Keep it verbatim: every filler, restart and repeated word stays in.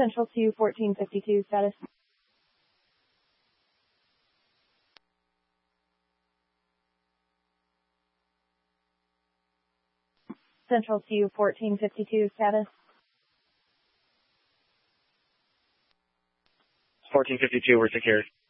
Central to fourteen fifty-two status. Central to fourteen fifty-two status. fourteen fifty-two, we're secured.